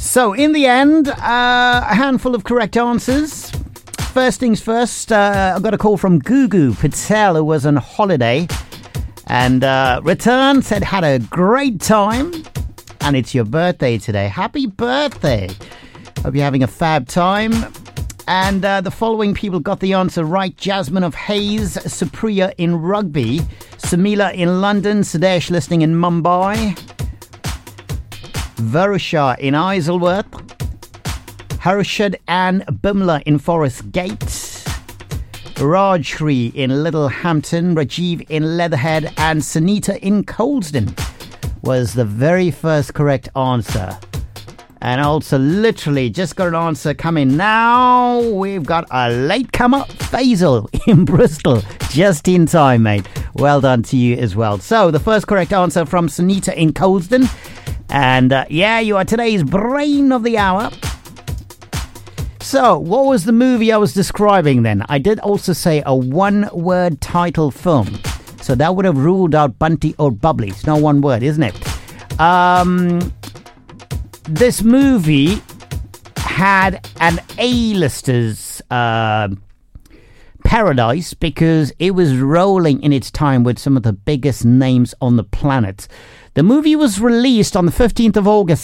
So, in the end, a handful of correct answers. First things first, I got a call from Gugu Patel, who was on holiday. And returned, said had a great time. And it's your birthday today. Happy birthday. Hope you're having a fab time. And the following people got the answer right. Jasmine of Hayes, Supriya in Rugby, Samila in London, Sadesh listening in Mumbai, Varusha in Isleworth, Harshad and Bimla in Forest Gate, Rajshri in Littlehampton, Rajiv in Leatherhead, and Sunita in Colston was the very first correct answer. And also literally just got an answer coming now. We've got a late comer, Faisal in Bristol. Just in time, mate. Well done to you as well. So the first correct answer from Sunita in Colston. And you are today's brain of the hour. So what was the movie I was describing then? I did also say a one-word title film. So that would have ruled out Bunty or Bubbly. It's not one word, isn't it? This movie had an A-lister's paradise because it was rolling in its time with some of the biggest names on the planet. The movie was released on the 15th of August,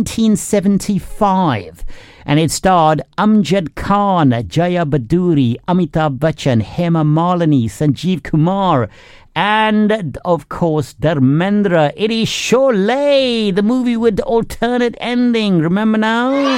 1975. And it starred Amjad Khan, Jaya Baduri, Amitabh Bachchan, Hema Malini, Sanjeev Kumar, and, of course, Dharmendra. It is Sholay, the movie with the alternate ending. Remember now?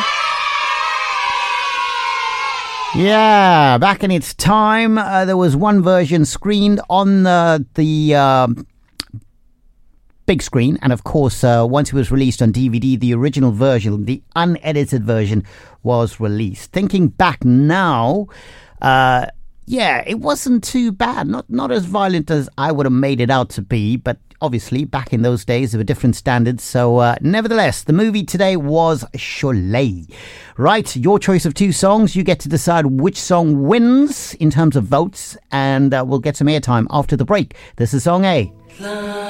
Yeah, back in its time, there was one version screened on the big screen. And, of course, once it was released on DVD, the original version, the unedited version, was released. Thinking back now... it wasn't too bad. Not as violent as I would have made it out to be, but obviously back in those days there were different standards. So nevertheless, the movie today was Sholay. Right, your choice of two songs. You get to decide which song wins in terms of votes, and we'll get some airtime after the break. This is song A.